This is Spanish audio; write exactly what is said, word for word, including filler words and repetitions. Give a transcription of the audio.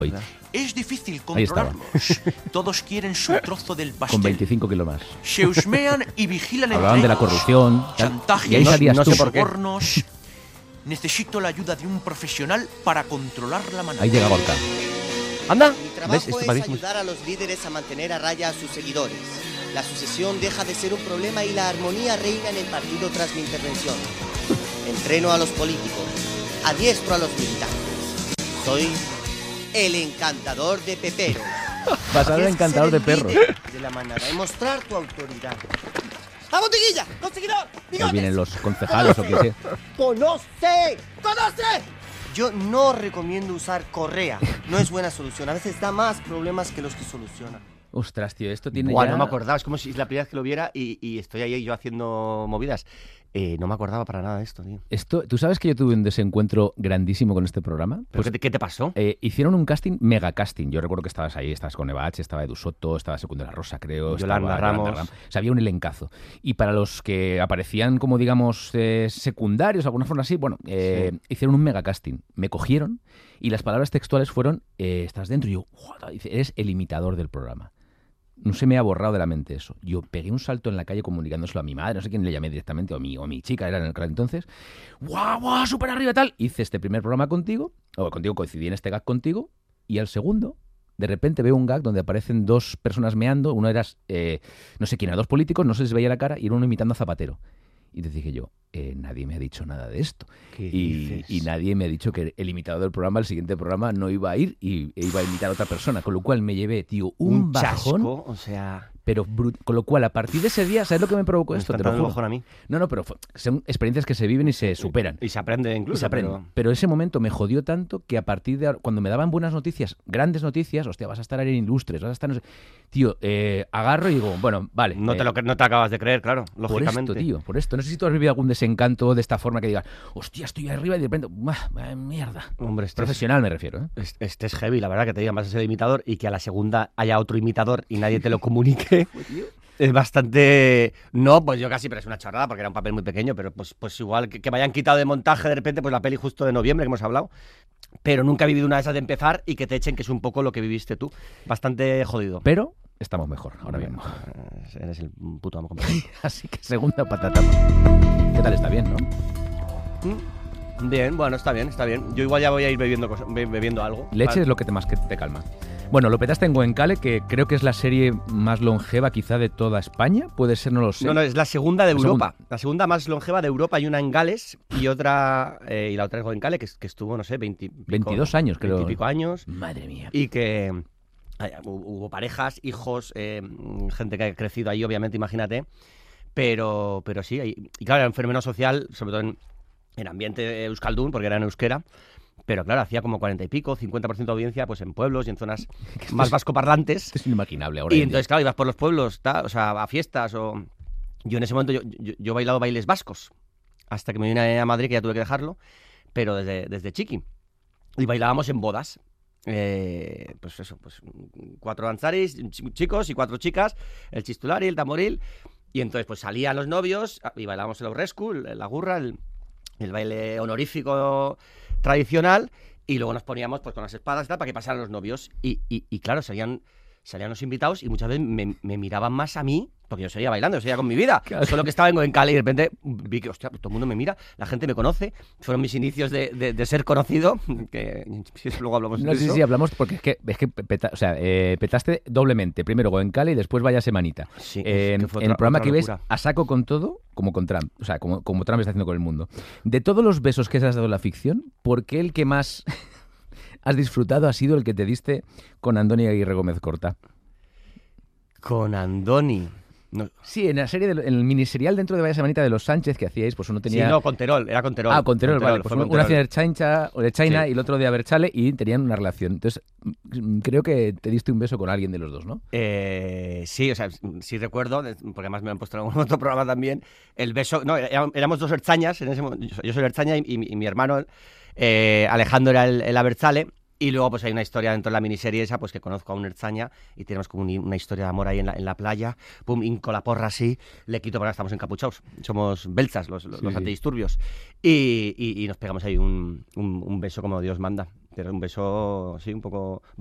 Es difícil controlarlos. Todos quieren su trozo del pastel. Con veinticinco kilos más. Se husmean y vigilan Hablaban entre de la corrupción. chantajes, Y ahí salías no tú. sé por qué. Sobornos. Necesito la ayuda de un profesional para controlar la manada. Ahí llega Gorka. ¡Anda! Mi trabajo es ayudar a los líderes a mantener a raya a sus seguidores. La sucesión deja de ser un problema y la armonía reina en el partido tras mi intervención. Entreno a los políticos, adiestro a los militantes. Soy el encantador de peperos. Basado en encantador de perros. De la manada y mostrar tu autoridad. ¡A botiguilla! ¡Conseguidor! Ahí vienen los concejales o qué sé. ¡Conoce! ¡Conoce! Yo no recomiendo usar correa. No es buena solución. A veces da más problemas que los que soluciona. Ostras, tío, esto tiene Bueno, ya... no me acordaba, es como si es la primera vez que lo viera y, y estoy ahí yo haciendo movidas. Eh, no me acordaba para nada de esto, tío. Esto, ¿tú sabes que yo tuve un desencuentro grandísimo con este programa? ¿Pero Pues, qué, te, qué te pasó? eh, hicieron un casting, mega casting. Yo recuerdo que estabas ahí, estabas con Eva H, estaba Edu Soto, estaba Segundo de la Rosa, creo. Yolanda estaba Ramos. O sea, había un elencazo. Y para los que aparecían como, digamos, eh, secundarios, de alguna forma así, bueno, eh, Sí. hicieron un mega casting. Me cogieron y las palabras textuales fueron, eh, estás dentro. Y yo, "Joder", dice, eres el imitador del programa. No se me ha borrado de la mente eso. Yo pegué un salto en la calle comunicándoselo a mi madre, no sé quién le llamé directamente, o mi, o mi chica era en el canal entonces. ¡Guau, guau, súper arriba y tal! Hice este primer programa contigo, o contigo coincidí en este gag contigo, y al segundo, de repente veo un gag donde aparecen dos personas meando, uno era, eh, no sé quién era, dos políticos, no se les veía la cara, y era uno imitando a Zapatero. Y te dije yo, eh, nadie me ha dicho nada de esto. ¿Qué Y, dices? y nadie me ha dicho que el imitador del programa, el siguiente programa, no iba a ir y e iba a imitar a otra persona. Con lo cual me llevé, tío, un, Un bajón. chasco, o sea... Pero brut- con lo cual, a partir de ese día, ¿sabes lo que me provocó Me esto? está Te lo dando un juro. bajón a mí. No, no, pero fue- son experiencias que se viven y se superan. Y se aprende incluso. Y se aprende. pero- Pero... ese momento me jodió tanto que a partir de ahora, cuando me daban buenas noticias, grandes noticias, hostia, vas a estar en Ilustres, vas a estar... No sé, tío, eh, agarro y digo, bueno, vale. No te, eh, lo, que- no te acabas de creer, claro, Por lógicamente. esto, tío, por esto. No sé si tú has vivido algún desencanto de esta forma que digas, hostia, estoy arriba y de repente, ¡buah, mierda! Hombre, este es, Profesional me refiero, ¿eh? es- este es heavy, la verdad, que te digan vas a ser imitador y que a la segunda haya otro imitador y nadie te lo comunique. Es bastante... No, pues yo casi, pero es una chorrada porque era un papel muy pequeño, pero pues, pues igual que, que me hayan quitado de montaje de repente pues la peli justo de noviembre que hemos hablado, pero nunca he vivido una de esas de empezar y que te echen, que es un poco lo que viviste tú. Bastante jodido. Pero estamos mejor ahora mismo. Eh, Eres el puto amo completo. Así que segunda patata. ¿Qué tal? Está bien, ¿no? Mm, Bien, bueno, está bien, está bien. Yo igual ya voy a ir bebiendo, cosas- be- bebiendo algo. Leche Vale. es lo que te más que te calma. Bueno, lo petaste en Goenkale, que creo que es la serie más longeva quizá de toda España. Puede ser, no lo sé. No, no, es la segunda de La Europa. segunda. La segunda más longeva de Europa. Hay una en Gales y otra eh, y la otra es Goenkale, que, que estuvo, no sé, veinte, veintidós años, creo. veinte y pico años. Madre mía. Y que ay, hu- hubo parejas, hijos, eh, gente que ha crecido ahí, obviamente, imagínate. Pero, pero sí, hay- y claro, era un fenómeno social, sobre todo en, en ambiente euskaldun, porque era en euskera. Pero claro, hacía como cuarenta y pico, cincuenta por ciento de audiencia pues en pueblos y en zonas más vascoparlantes. Esto es inimaginable ahora. Y en entonces, día. claro, ibas por los pueblos, ta- o sea, a fiestas o... Yo en ese momento, yo, yo, yo he bailado bailes vascos, hasta que me vine a Madrid, que ya tuve que dejarlo, pero desde, desde chiqui. Y bailábamos en bodas. Eh, pues eso, pues cuatro danzaris, ch- chicos y cuatro chicas, el chistulari, el tamboril, y entonces pues salían los novios y bailábamos el aurrescu, el- la gurra, el, el baile honorífico tradicional, y luego nos poníamos pues con las espadas y tal para que pasaran los novios. Y, y, y claro, salían, salían los invitados y muchas veces me, me miraban más a mí, porque yo seguía bailando, yo seguía con mi vida. Claro. Solo que estaba en Goenkale y de repente vi que, hostia, todo el mundo me mira, la gente me conoce. Fueron mis inicios de, de, de ser conocido, que si eso luego hablamos No de sé eso. si hablamos porque es que, es que peta- o sea, eh, petaste doblemente. Primero Goenkale y después vaya semanita. Sí, Eh, que fue en el otra- programa otra que ves locura. a saco con todo, como con Trump. O sea, como, como Trump está haciendo con el mundo. De todos los besos que has dado en la ficción, ¿por qué el que más has disfrutado ha sido el que te diste con Andoni Aguirre Gómez Corta? Con Andoni. No, Sí, en la serie, del, en el miniserial dentro de Vaya Semanita de los Sánchez que hacíais, pues uno tenía... Sí, no, con Terol, era con Terol. Ah, con Terol, vale. Pues fue uno, con uno hacía Terol. de China, o de China Sí. y el otro de Aberchale y tenían una relación. Entonces, mm, creo que te diste un beso con alguien de los dos, ¿no? Eh, sí, o sea, sí recuerdo, porque además me han puesto en algún otro programa también, el beso, no, era- éramos dos ertzañas, en ese momento, yo soy- yo soy ertzaña y, y mi- y mi hermano eh, Alejandro era el, el abertzale, Y luego pues hay una historia dentro de la miniserie esa, pues que conozco a un Ertzaña y tenemos como un- una historia de amor ahí en la, en la playa. Pum, hinco la porra así, le quito para estamos encapuchados. Somos belzas, los, los, Sí, los sí. antidisturbios. Y, y, y nos pegamos ahí un, un, un beso como Dios manda. Pero un beso, sí, un poco